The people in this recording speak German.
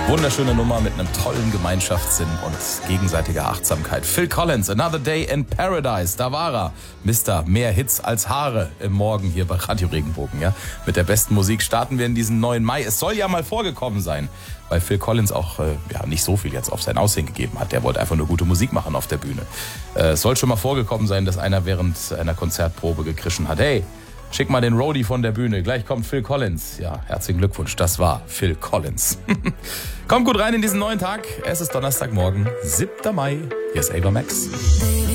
Wunderschöne Nummer mit einem tollen Gemeinschaftssinn und gegenseitiger Achtsamkeit. Phil Collins, Another Day in Paradise. Da war er. Mister Mehr Hits als Haare im Morgen hier bei Radio Regenbogen. Ja? Mit der besten Musik starten wir in diesen neuen Mai. Es soll ja mal vorgekommen sein, weil Phil Collins auch nicht so viel jetzt auf sein Aussehen gegeben hat. Der wollte einfach nur gute Musik machen auf der Bühne. Es soll schon mal vorgekommen sein, dass einer während einer Konzertprobe gekrischen hat. Hey, schick mal den Roadie von der Bühne. Gleich kommt Phil Collins. Ja, herzlichen Glückwunsch. Das war Phil Collins. Kommt gut rein in diesen neuen Tag. Es ist Donnerstagmorgen, 7. Mai. Hier ist Ava Max.